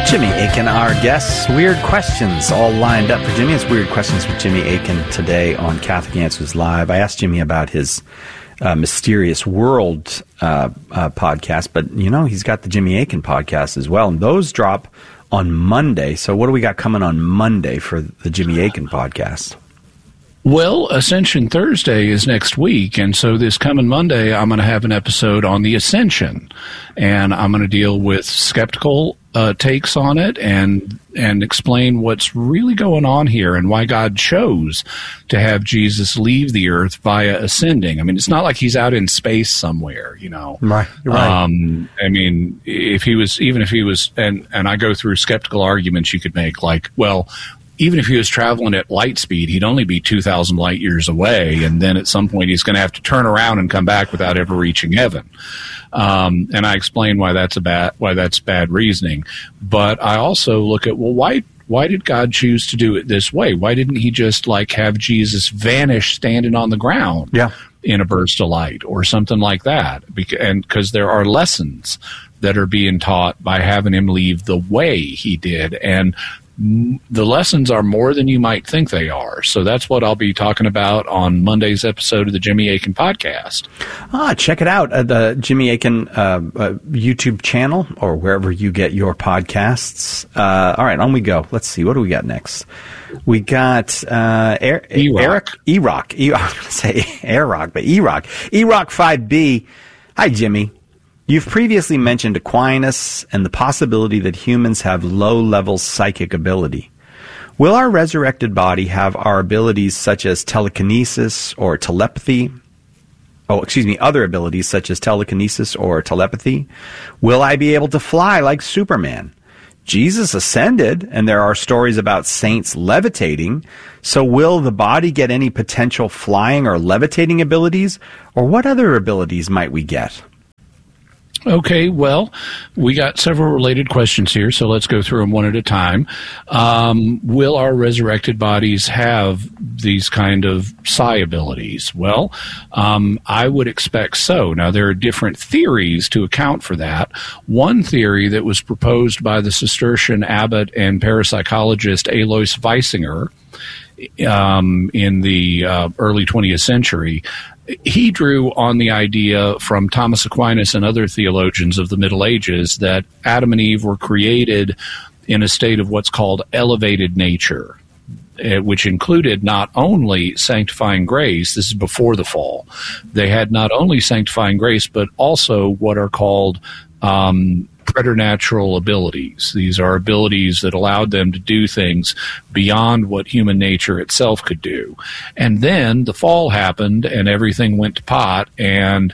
Jimmy Akin, our guests. Weird questions all lined up for Jimmy. It's Weird Questions with Jimmy Akin today on Catholic Answers Live. I asked Jimmy about his Mysterious World podcast, but, you know, he's got the Jimmy Akin podcast as well, and those drop on Monday. So what do we got coming on Monday for the Jimmy Akin podcast? Well, Ascension Thursday is next week, and so this coming Monday, I'm going to have an episode on the Ascension, and I'm going to deal with skeptical takes on it and explain what's really going on here and why God chose to have Jesus leave the earth via ascending. I mean, it's not like he's out in space somewhere, you know. Right. I mean, if he was, and I go through skeptical arguments you could make, like, well, even if he was traveling at light speed, he'd only be 2,000 light years away, and then at some point he's going to have to turn around and come back without ever reaching heaven. And I explain why that's bad reasoning. But I also look at, well, why did God choose to do it this way? Why didn't he just like have Jesus vanish standing on the ground in a burst of light or something like that? Because there are lessons that are being taught by having him leave the way he did, and the lessons are more than you might think they are. So that's what I'll be talking about on Monday's episode of the Jimmy Akin podcast. Check it out at the Jimmy Akin YouTube channel or wherever you get your podcasts. All right, on we go. Let's see. What do we got next? We got Erock. I was going to say Erock, but Erock 5B. Hi, Jimmy. You've previously mentioned Aquinas and the possibility that humans have low-level psychic ability. Will our resurrected body have our abilities such as telekinesis or telepathy? Other abilities such as telekinesis or telepathy? Will I be able to fly like Superman? Jesus ascended, and there are stories about saints levitating. So will the body get any potential flying or levitating abilities? Or what other abilities might we get? Okay, well, we got several related questions here, so let's go through them one at a time. Will our resurrected bodies have these kind of psi abilities? Well, I would expect so. Now, there are different theories to account for that. One theory that was proposed by the Cistercian abbot and parapsychologist Alois Weisinger in the early 20th century, he drew on the idea from Thomas Aquinas and other theologians of the Middle Ages that Adam and Eve were created in a state of what's called elevated nature, which included not only sanctifying grace, this is before the fall, they had not only sanctifying grace, but also what are called preternatural abilities. These are abilities that allowed them to do things beyond what human nature itself could do. And then the fall happened and everything went to pot, and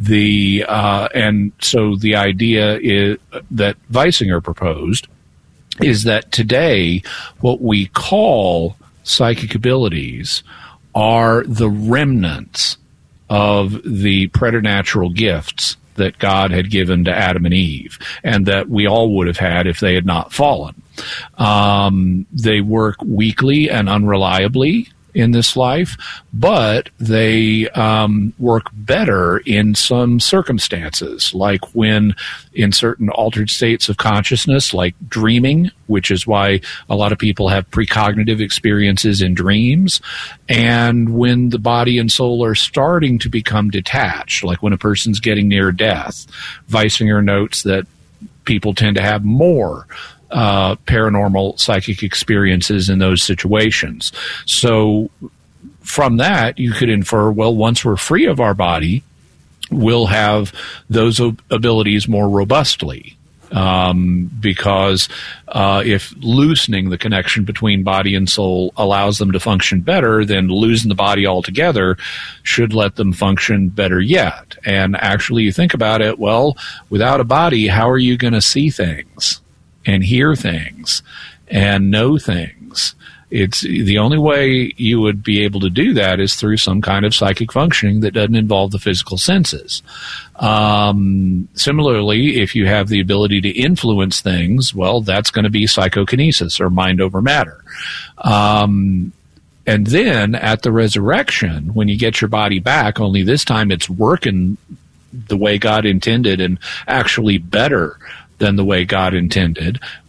so the idea is that Weisinger proposed is that today what we call psychic abilities are the remnants of the preternatural gifts that God had given to Adam and Eve, and that we all would have had if they had not fallen. They work weakly and unreliably in this life, but they work better in some circumstances, like when in certain altered states of consciousness, like dreaming, which is why a lot of people have precognitive experiences in dreams, and when the body and soul are starting to become detached, like when a person's getting near death. Weisinger notes that people tend to have more paranormal psychic experiences in those situations. So from that, you could infer, well, once we're free of our body, we'll have those abilities more robustly. Because if loosening the connection between body and soul allows them to function better, then losing the body altogether should let them function better yet. And actually, you think about it, well, without a body, how are you going to see things and hear things and know things? It's the only way you would be able to do that is through some kind of psychic functioning that doesn't involve the physical senses. Similarly, if you have the ability to influence things, well, that's going to be psychokinesis or mind over matter. And then at the resurrection, when you get your body back, only this time it's working the way God intended and actually better than the way God intended,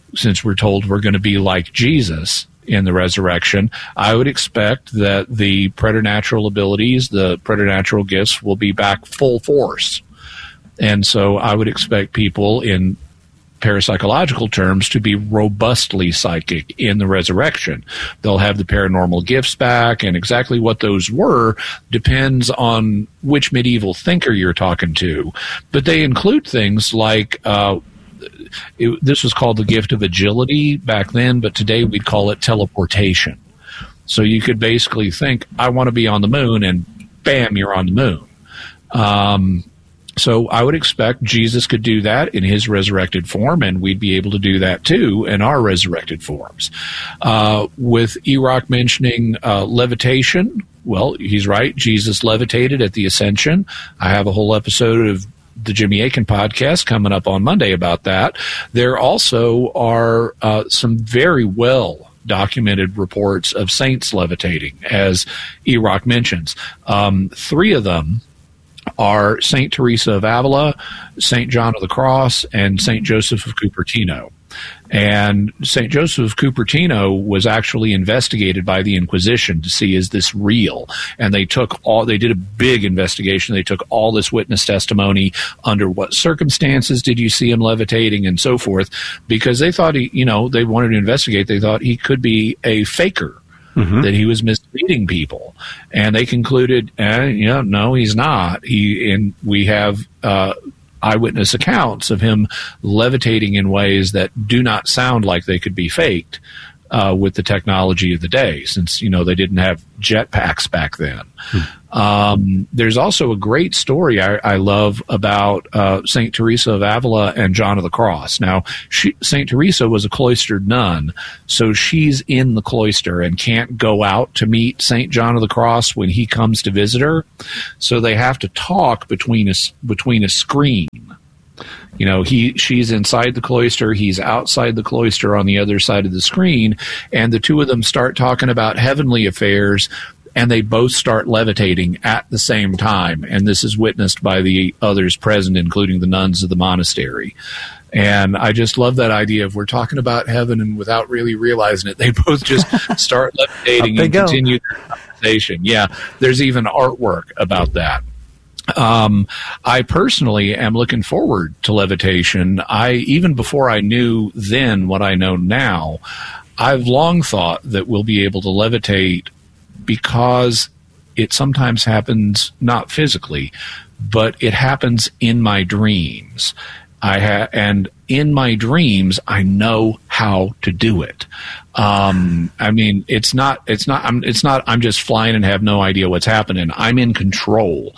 since we're told we're going to be like Jesus in the resurrection, I would expect that the preternatural abilities, the preternatural gifts, will be back full force. And so I would expect people in parapsychological terms to be robustly psychic in the resurrection. They'll have the paranormal gifts back, and exactly what those were depends on which medieval thinker you're talking to. But they include things like this was called the gift of agility back then, but today we'd call it teleportation. So you could basically think, I want to be on the moon, and bam, you're on the moon. So I would expect Jesus could do that in his resurrected form, and we'd be able to do that too in our resurrected forms. With Erock mentioning levitation, well, he's right. Jesus levitated at the Ascension. I have a whole episode of the Jimmy Akin podcast coming up on Monday about that. There also are some very well documented reports of saints levitating, as Erock mentions. 3 of them are St. Teresa of Avila, St. John of the Cross, and St. Joseph of Cupertino. And St. Joseph of Cupertino was actually investigated by the Inquisition to see, is this real? And they did a big investigation. They took all this witness testimony, under what circumstances did you see him levitating, and so forth, because they thought they wanted to investigate. They thought he could be a faker. Mm-hmm. That he was misleading people, and they concluded, no, he's not. We have eyewitness accounts of him levitating in ways that do not sound like they could be faked with the technology of the day, since they didn't have jetpacks back then. There's also a great story I love about St. Teresa of Avila and John of the Cross. Now, St. Teresa was a cloistered nun, so she's in the cloister and can't go out to meet St. John of the Cross when he comes to visit her. So they have to talk between a screen. She's inside the cloister, he's outside the cloister on the other side of the screen, and the two of them start talking about heavenly affairs, and they both start levitating at the same time. And this is witnessed by the others present, including the nuns of the monastery. And I just love that idea of we're talking about heaven, and without really realizing it, they both just start levitating and continue their conversation. Yeah, there's even artwork about that. I personally am looking forward to levitation. Even before I knew then what I know now, I've long thought that we'll be able to levitate, because it sometimes happens not physically, but it happens in my dreams. And in my dreams, I know how to do it. I'm just flying and have no idea what's happening. I'm in control.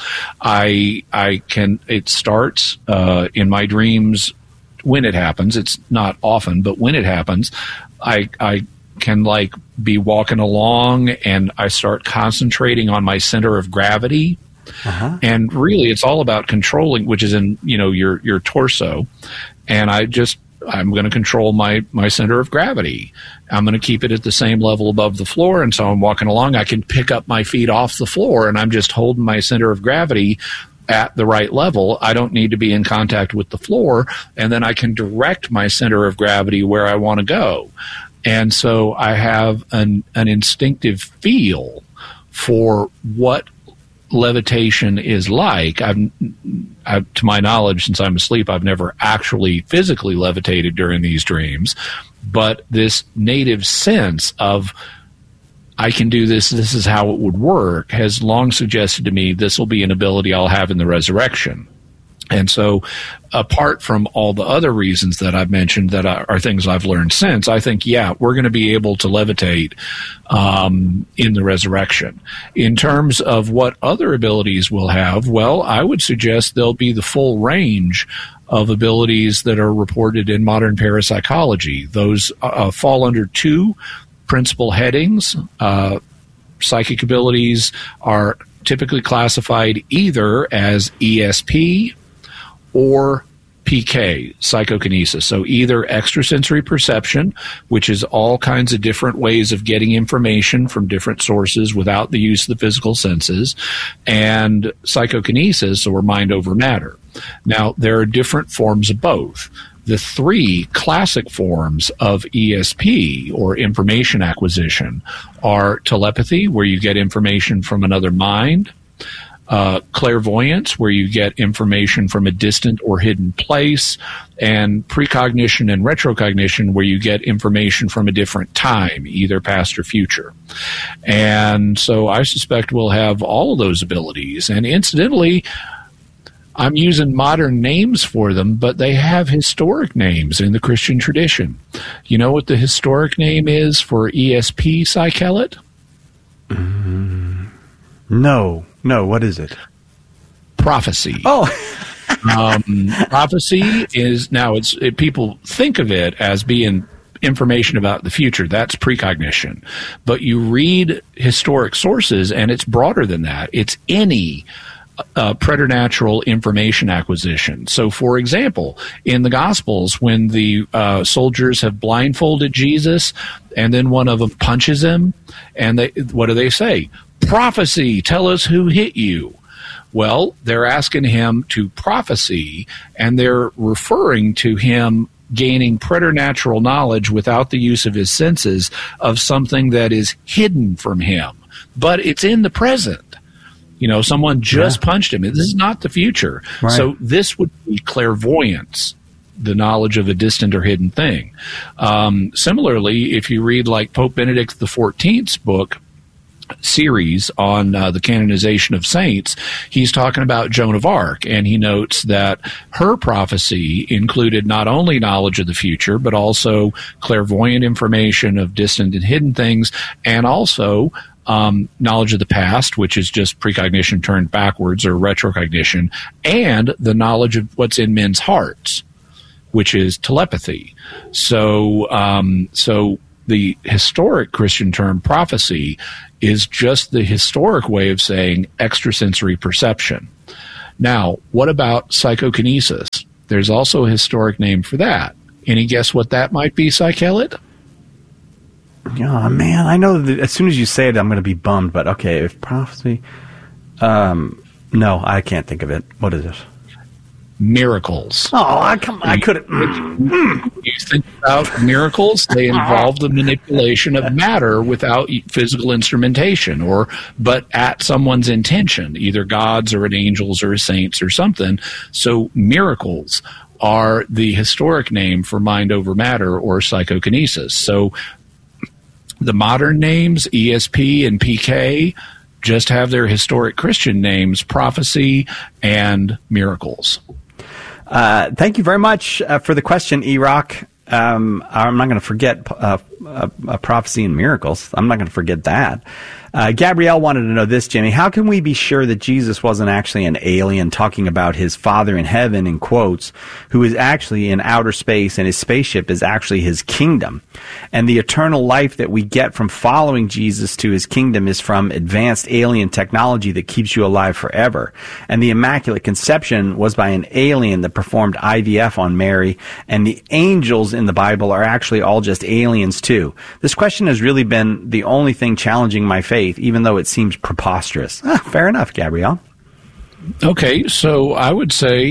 It starts in my dreams when it happens. It's not often, but when it happens, I can be walking along, and I start concentrating on my center of gravity. Uh-huh. And really, it's all about controlling, which is in your torso. And I'm going to control my center of gravity. I'm going to keep it at the same level above the floor. And so I'm walking along. I can pick up my feet off the floor, and I'm just holding my center of gravity at the right level. I don't need to be in contact with the floor. And then I can direct my center of gravity where I want to go. And so I have an instinctive feel for what levitation is like. To my knowledge, since I'm asleep, I've never actually physically levitated during these dreams, but this native sense of I can do this is how it would work, has long suggested to me this will be an ability I'll have in the resurrection. And so, apart from all the other reasons that I've mentioned that are things I've learned since, I think, we're going to be able to levitate in the resurrection. In terms of what other abilities we'll have, well, I would suggest there'll be the full range of abilities that are reported in modern parapsychology. Those fall under 2 principal headings. Psychic abilities are typically classified either as ESP or PK, psychokinesis. So either extrasensory perception, which is all kinds of different ways of getting information from different sources without the use of the physical senses, and psychokinesis, or mind over matter. Now, there are different forms of both. The three classic forms of ESP, or information acquisition, are telepathy, where you get information from another mind, clairvoyance, where you get information from a distant or hidden place, and precognition and retrocognition, where you get information from a different time, either past or future. And so I suspect we'll have all of those abilities. And incidentally, I'm using modern names for them, but they have historic names in the Christian tradition. You know what the historic name is for ESP, Cy Kellett? No, what is it? Prophecy. Oh, prophecy is people think of it as being information about the future. That's precognition. But you read historic sources, and it's broader than that. It's any preternatural information acquisition. So, for example, in the Gospels, when the soldiers have blindfolded Jesus, and then one of them punches him, and what do they say? Prophecy, tell us who hit you. Well, they're asking him to prophesy, and they're referring to him gaining preternatural knowledge without the use of his senses of something that is hidden from him. But it's in the present. Someone just punched him. This is not the future. Right. So this would be clairvoyance, the knowledge of a distant or hidden thing. Similarly, if you read like Pope Benedict XIV's book, series on the canonization of saints, he's talking about Joan of Arc, and he notes that her prophecy included not only knowledge of the future, but also clairvoyant information of distant and hidden things, and also knowledge of the past, which is just precognition turned backwards, or retrocognition, and the knowledge of what's in men's hearts, which is telepathy. So the historic Christian term prophecy is just the historic way of saying extrasensory perception. Now, what about psychokinesis? There's also a historic name for that. Any guess what that might be, Cy Kellett? Oh, man, I know that as soon as you say it, I'm going to be bummed, but okay, if prophecy... no, I can't think of it. What is it? Miracles. Oh, I couldn't. You think about miracles, they involve the manipulation of matter without physical instrumentation, but at someone's intention, either God's or an angel's or a saint's or something. So miracles are the historic name for mind over matter, or psychokinesis. So the modern names, ESP and PK, just have their historic Christian names, prophecy and miracles. Thank you very much for the question, E-Rock. I'm not going to forget prophecy and miracles. I'm not going to forget that. Gabrielle wanted to know this, Jimmy. How can we be sure that Jesus wasn't actually an alien talking about his Father in heaven, in quotes, who is actually in outer space, and his spaceship is actually his kingdom? And the eternal life that we get from following Jesus to his kingdom is from advanced alien technology that keeps you alive forever. And the Immaculate Conception was by an alien that performed IVF on Mary, and the angels in the Bible are actually all just aliens too. This question has really been the only thing challenging my faith, even though it seems preposterous. Fair enough, Gabrielle. Okay, so I would say,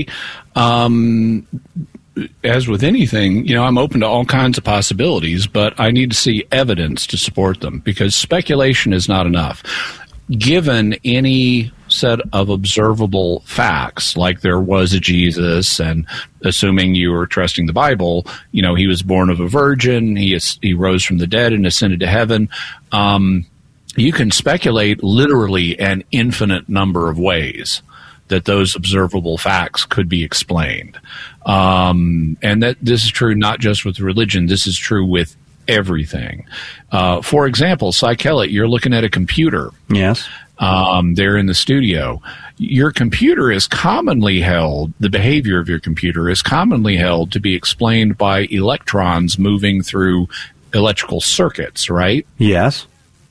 as with anything, I'm open to all kinds of possibilities, but I need to see evidence to support them, because speculation is not enough. Given any set of observable facts, like there was a Jesus, and assuming you were trusting the Bible, he was born of a virgin, he rose from the dead and ascended to heaven, you can speculate literally an infinite number of ways that those observable facts could be explained. And that this is true not just with religion, this is true with everything. For example, Cy Kellett, you're looking at a computer. Yes. There in the studio. Your computer is commonly held, the behavior of your computer is commonly held to be explained by electrons moving through electrical circuits, right? Yes.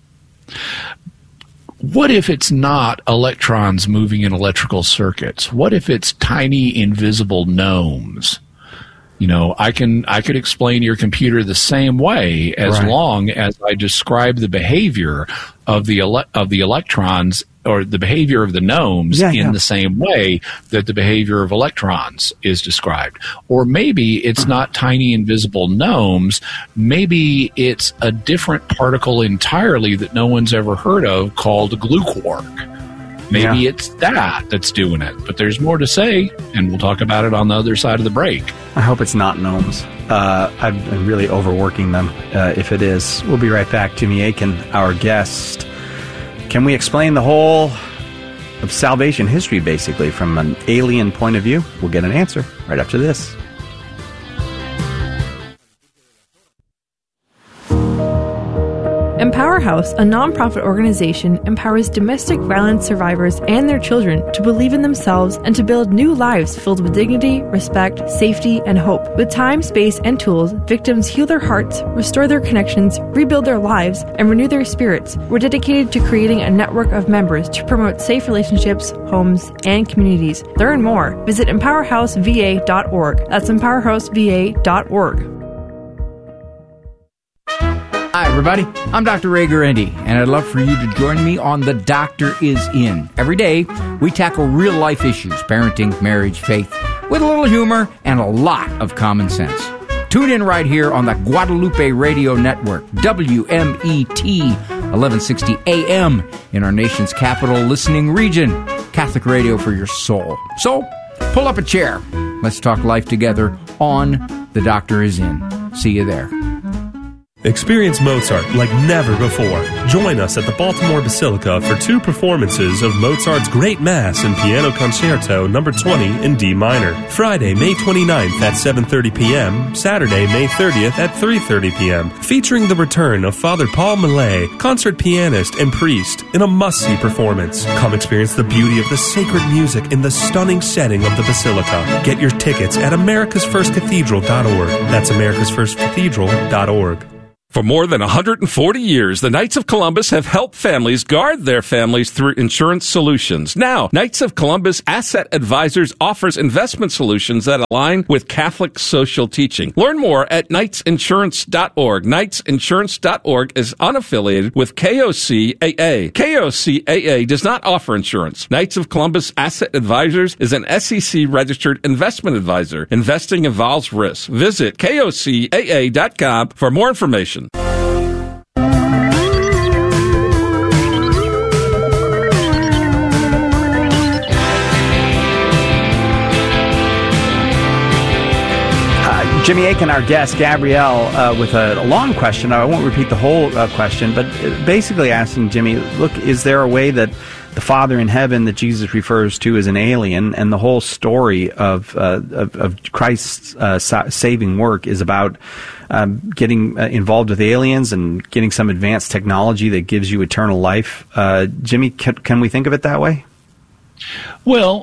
What if it's not electrons moving in electrical circuits? What if it's tiny invisible gnomes? I could explain your computer the same way as long as I describe the behavior of the electrons or the behavior of the gnomes in the same way that the behavior of electrons is described. Or maybe it's not tiny invisible gnomes. Maybe it's a different particle entirely that no one's ever heard of called a glue quark. Maybe it's that's doing it. But there's more to say, and we'll talk about it on the other side of the break. I hope it's not gnomes. I'm really overworking them if it is. We'll be right back. Jimmy Akin, our guest. Can we explain the whole of salvation history, basically, from an alien point of view? We'll get an answer right after this. Empower House, a nonprofit organization, empowers domestic violence survivors and their children to believe in themselves and to build new lives filled with dignity, respect, safety, and hope. With time, space, and tools, victims heal their hearts, restore their connections, rebuild their lives, and renew their spirits. We're dedicated to creating a network of members to promote safe relationships, homes, and communities. Learn more. Visit empowerhouseva.org. That's empowerhouseva.org. Hi, everybody. I'm Dr. Ray Guarendi, and I'd love for you to join me on The Doctor Is In. Every day, we tackle real-life issues, parenting, marriage, faith, with a little humor and a lot of common sense. Tune in right here on the Guadalupe Radio Network, WMET, 1160 AM, in our nation's capital listening region. Catholic radio for your soul. So, pull up a chair. Let's talk life together on The Doctor Is In. See you there. Experience Mozart like never before. Join us at the Baltimore Basilica for 2 performances of Mozart's Great Mass and Piano Concerto No. 20 in D minor. Friday, May 29th at 7:30 p.m., Saturday, May 30th at 3:30 p.m., featuring the return of Father Paul Millet, concert pianist and priest, in a must-see performance. Come experience the beauty of the sacred music in the stunning setting of the Basilica. Get your tickets at americasfirstcathedral.org. That's americasfirstcathedral.org. For more than 140 years, the Knights of Columbus have helped families guard their families through insurance solutions. Now, Knights of Columbus Asset Advisors offers investment solutions that align with Catholic social teaching. Learn more at knightsinsurance.org. Knightsinsurance.org is unaffiliated with KOCAA. KOCAA does not offer insurance. Knights of Columbus Asset Advisors is an SEC-registered investment advisor. Investing involves risk. Visit KOCAA.com for more information. Jimmy Akin, our guest, Gabrielle, with a long question. I won't repeat the whole question, but basically asking Jimmy, look, is there a way that the Father in heaven that Jesus refers to as an alien, and the whole story of Christ's saving work is about getting involved with aliens and getting some advanced technology that gives you eternal life? Jimmy, can we think of it that way? Well,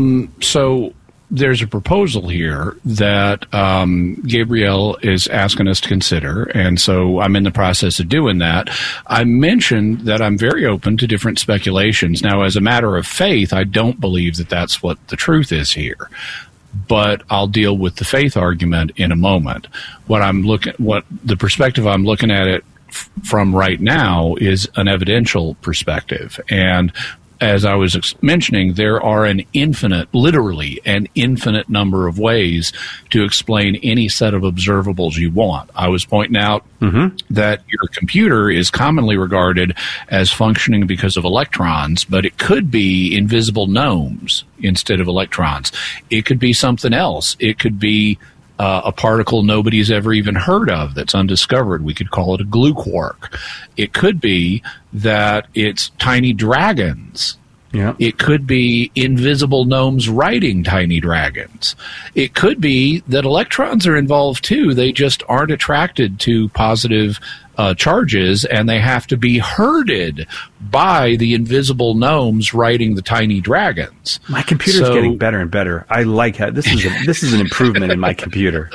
so there's a proposal here that Gabrielle is asking us to consider, and so I'm in the process of doing that. I mentioned that I'm very open to different speculations. Now, as a matter of faith, I don't believe that that's what the truth is here, but I'll deal with the faith argument in a moment. What the perspective I'm looking at it from right now is an evidential perspective, and as I was mentioning, there are literally an infinite number of ways to explain any set of observables you want. I was pointing out that your computer is commonly regarded as functioning because of electrons, but it could be invisible gnomes instead of electrons. It could be something else. It could be a particle nobody's ever even heard of that's undiscovered. We could call it a glue quark. It could be that it's tiny dragons. Yeah. It could be invisible gnomes riding tiny dragons. It could be that electrons are involved too. They just aren't attracted to positive charges, and they have to be herded by the invisible gnomes riding the tiny dragons. My computer's getting better and better. I like how this is an improvement in my computer.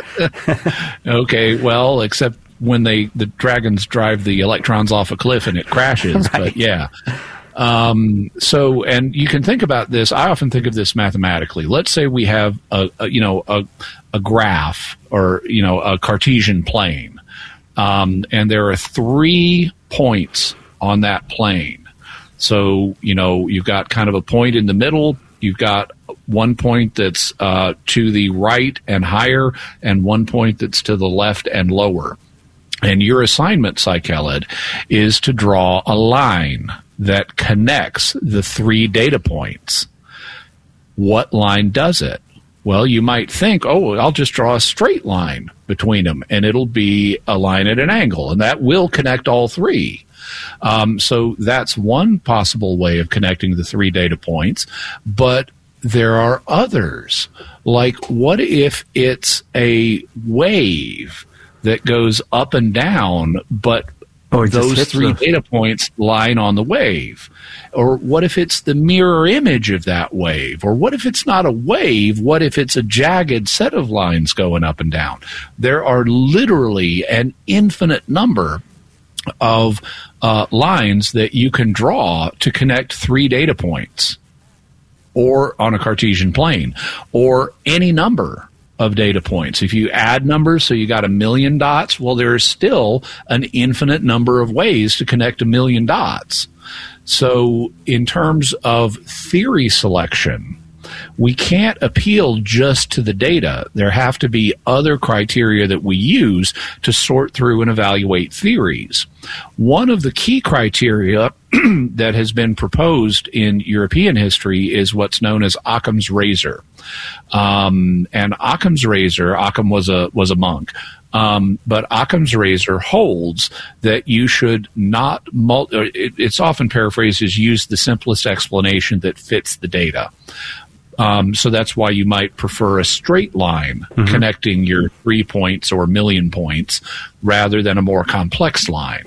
Okay, well, except when the dragons drive the electrons off a cliff and it crashes. Right. But yeah. And you can think about this. I often think of this mathematically. Let's say we have a graph, or a Cartesian plane. And there are 3 points on that plane, So, you've got kind of a point in the middle. You've got one point that's to the right and higher, and one point that's to the left and lower. And your assignment, Psychelid, is to draw a line that connects the 3 data points. What line does it? Well, you might think, I'll just draw a straight line between them, and it'll be a line at an angle, and that will connect all 3. So that's one possible way of connecting the 3 data points, but there are others. Like, what if it's a wave that goes up and down, but those 3 data points line on the wave? Or what if it's the mirror image of that wave? Or what if it's not a wave? What if it's a jagged set of lines going up and down? There are literally an infinite number of lines that you can draw to connect 3 data points, or on a Cartesian plane, or any number of data points. If you add numbers, so you got 1,000,000 dots, well, there's still an infinite number of ways to connect 1,000,000 dots. So in terms of theory selection, we can't appeal just to the data. There have to be other criteria that we use to sort through and evaluate theories. One of the key criteria that has been proposed in European history is what's known as Occam's razor. And Occam's razor, Occam was a monk, but Occam's razor holds that you should not, it's often paraphrased as use the simplest explanation that fits the data. So that's why you might prefer a straight line connecting your 3 points or 1,000,000 points rather than a more complex line.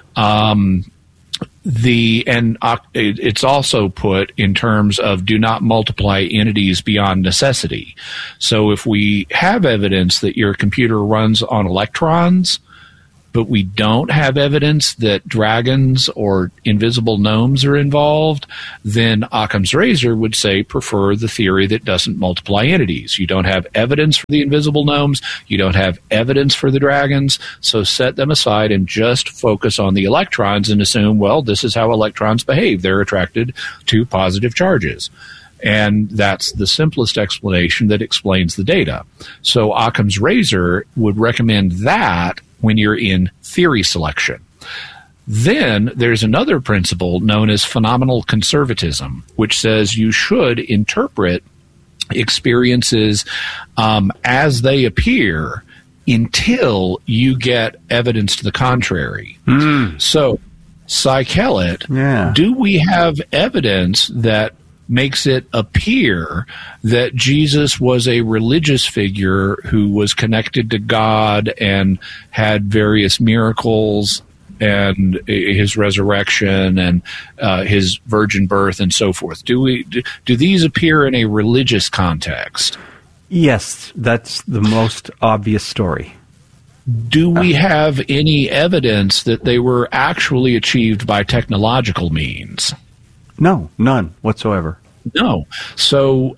It's also put in terms of do not multiply entities beyond necessity. So if we have evidence that your computer runs on electrons, but we don't have evidence that dragons or invisible gnomes are involved, then Occam's razor would say prefer the theory that doesn't multiply entities. You don't have evidence for the invisible gnomes, you don't have evidence for the dragons, so set them aside and just focus on the electrons and assume, well, this is how electrons behave. They're attracted to positive charges. And that's the simplest explanation that explains the data. So Occam's razor would recommend that when you're in theory selection. Then there's another principle known as phenomenal conservatism, which says you should interpret experiences as they appear until you get evidence to the contrary. So, Psychelid, do we have evidence that makes it appear that Jesus was a religious figure who was connected to God and had various miracles and his resurrection and his virgin birth and so forth? Do these appear in a religious context? Yes, that's the most obvious story. Do we have any evidence that they were actually achieved by technological means? No, none whatsoever. No. So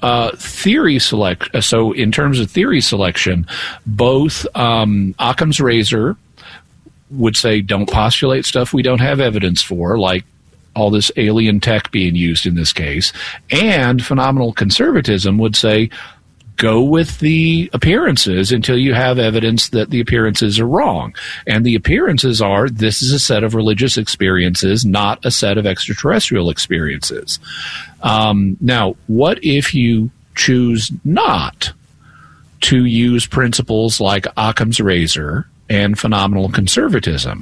so in terms of theory selection, both Occam's razor would say don't postulate stuff we don't have evidence for, like all this alien tech being used in this case, and phenomenal conservatism would say go with the appearances until you have evidence that the appearances are wrong. And the appearances are, this is a set of religious experiences, not a set of extraterrestrial experiences. Now, what if you choose not to use principles like Occam's razor and phenomenal conservatism?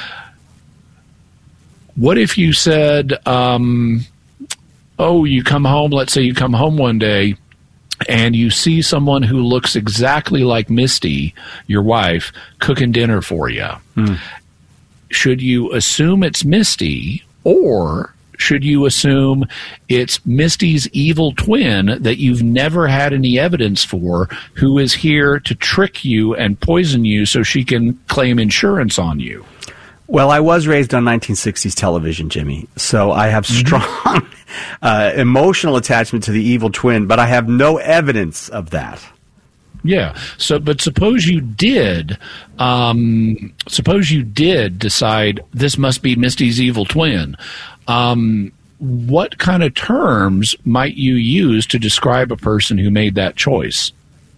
What if you said, you come home, let's say you come home one day, and you see someone who looks exactly like Misty, your wife, cooking dinner for you. Should you assume it's Misty, or should you assume it's Misty's evil twin that you've never had any evidence for, who is here to trick you and poison you so she can claim insurance on you? Well, I was raised on 1960s television, Jimmy, so I have strong emotional attachment to the evil twin, but I have no evidence of that. Yeah. So, but suppose you did decide this must be Misty's evil twin. what kind of terms might you use to describe a person who made that choice?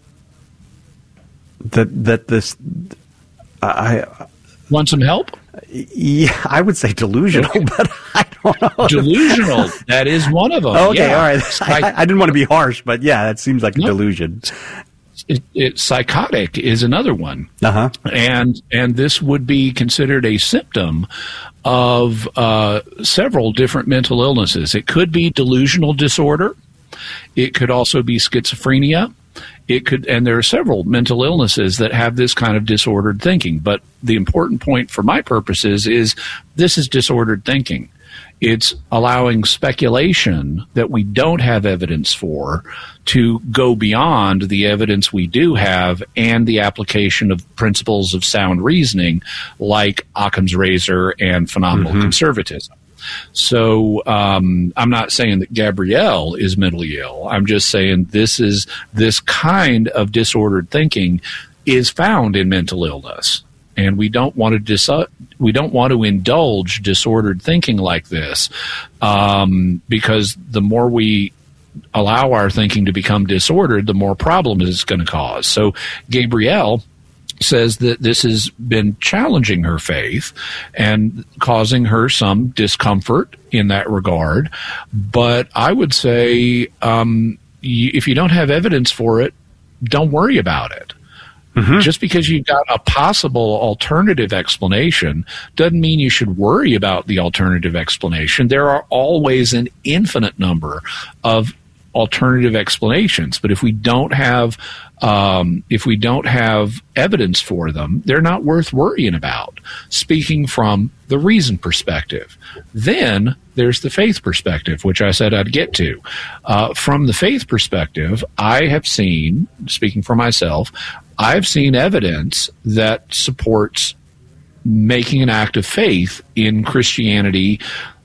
Want some help? Yeah, I would say delusional, but I don't know. Delusional. That is one of them. Okay, yeah. all right. I didn't want to be harsh, but yeah, that seems like a delusion. Psychotic is another one. Uh-huh. And this would be considered a symptom of several different mental illnesses. It could be delusional disorder. It could also be schizophrenia. And there are several mental illnesses that have this kind of disordered thinking. But the important point for my purposes is this is disordered thinking. It's allowing speculation that we don't have evidence for to go beyond the evidence we do have and the application of principles of sound reasoning like Occam's razor and phenomenal conservatism. So I'm not saying that Gabrielle is mentally ill. I'm just saying this kind of disordered thinking is found in mental illness. And we don't want to indulge disordered thinking like this, because the more we allow our thinking to become disordered, the more problems it's going to cause. So Gabrielle says that this has been challenging her faith and causing her some discomfort in that regard. But I would say if you don't have evidence for it, don't worry about it. Just because you've got a possible alternative explanation doesn't mean you should worry about the alternative explanation. There are always an infinite number of alternative explanations, but if we don't have evidence for them, they're not worth worrying about. Speaking from the reason perspective, then there's the faith perspective, which I said I'd get to. From the faith perspective, I have seen, speaking for myself, I've seen evidence that supports making an act of faith in Christianity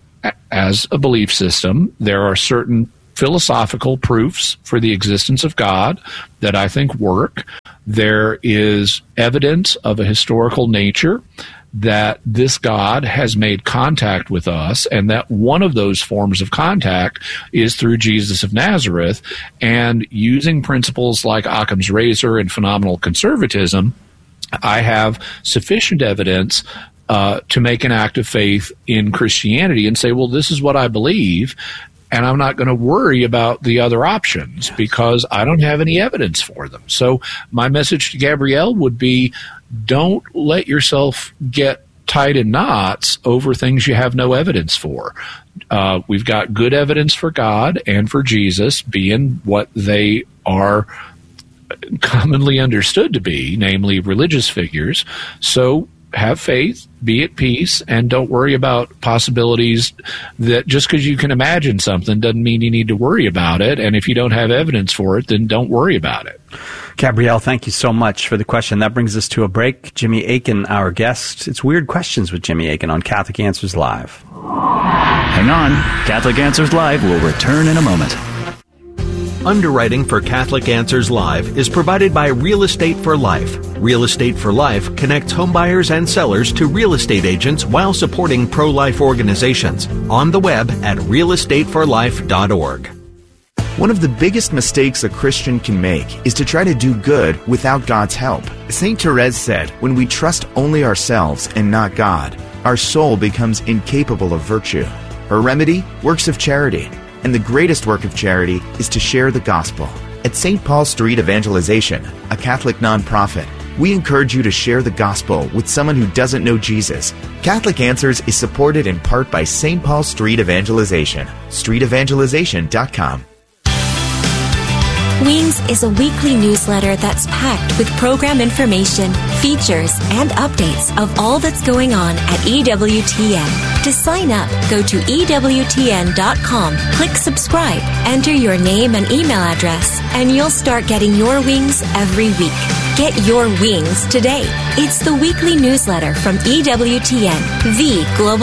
as a belief system. There are certain philosophical proofs for the existence of God that I think work. There is evidence of a historical nature that this God has made contact with us, and that one of those forms of contact is through Jesus of Nazareth. And using principles like Occam's razor and phenomenal conservatism, I have sufficient evidence to make an act of faith in Christianity and say, well, this is what I believe, and I'm not going to worry about the other options because I don't have any evidence for them. So my message to Gabrielle would be, don't let yourself get tied in knots over things you have no evidence for. We've got good evidence for God and for Jesus being what they are commonly understood to be, namely religious figures. So have faith, be at peace, and don't worry about possibilities that just because you can imagine something doesn't mean you need to worry about it. And if you don't have evidence for it, then don't worry about it. Gabrielle, thank you so much for the question. That brings us to a break. Jimmy Akin, our guest. It's Weird Questions with Jimmy Akin on Catholic Answers Live. Hang on. Catholic Answers Live will return in a moment. Underwriting for Catholic Answers Live is provided by Real Estate for Life. Real Estate for Life connects homebuyers and sellers to real estate agents while supporting pro-life organizations. On the web at realestateforlife.org. One of the biggest mistakes a Christian can make is to try to do good without God's help. St. Therese said, when we trust only ourselves and not God, our soul becomes incapable of virtue. Her remedy? Works of charity. And the greatest work of charity is to share the gospel. At St. Paul Street Evangelization, a Catholic nonprofit, we encourage you to share the gospel with someone who doesn't know Jesus. Catholic Answers is supported in part by St. Paul Street Evangelization. StreetEvangelization.com. Wings is a weekly newsletter that's packed with program information, features, and updates of all that's going on at EWTN. To sign up, go to EWTN.com, click subscribe, enter your name and email address, and you'll start getting your wings every week. Get your wings today. It's the weekly newsletter from EWTN, the global